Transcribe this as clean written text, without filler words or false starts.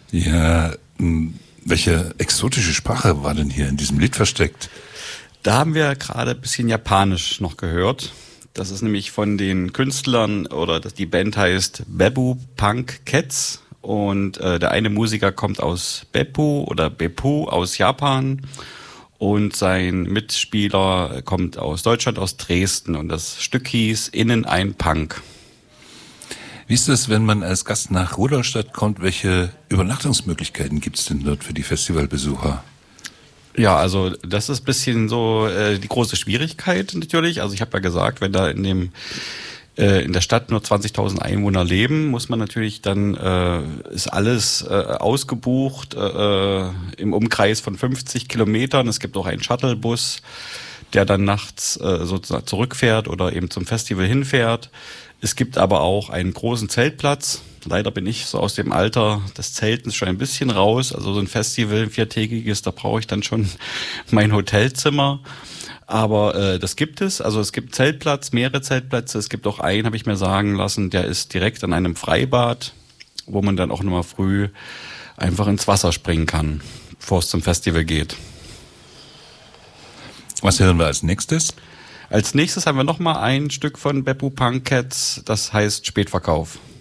Ja, welche exotische Sprache war denn hier in diesem Lied versteckt? Da haben wir gerade ein bisschen Japanisch noch gehört. Das ist nämlich von den Künstlern, oder die Band heißt Beppu Punk Cats. Und der eine Musiker kommt aus Beppu aus Japan. Und sein Mitspieler kommt aus Deutschland, aus Dresden. Und das Stück hieß Innen ein Punk. Wie ist es, wenn man als Gast nach Rudolstadt kommt? Welche Übernachtungsmöglichkeiten gibt es denn dort für die Festivalbesucher? Ja, also das ist ein bisschen so die große Schwierigkeit natürlich. Also ich habe ja gesagt, wenn da in der Stadt nur 20.000 Einwohner leben, muss man natürlich dann, ist alles ausgebucht im Umkreis von 50 Kilometern. Es gibt auch einen Shuttlebus, der dann nachts sozusagen zurückfährt oder eben zum Festival hinfährt. Es gibt aber auch einen großen Zeltplatz. Leider bin ich so aus dem Alter des Zeltens schon ein bisschen raus. Also so ein Festival, ein viertägiges, da brauche ich dann schon mein Hotelzimmer. Aber das gibt es. Also es gibt Zeltplatz, mehrere Zeltplätze. Es gibt auch einen, habe ich mir sagen lassen, der ist direkt an einem Freibad, wo man dann auch nochmal früh einfach ins Wasser springen kann, bevor es zum Festival geht. Was hören wir als nächstes? Als nächstes haben wir nochmal ein Stück von Beppu Punk Cats, das heißt Spätverkauf.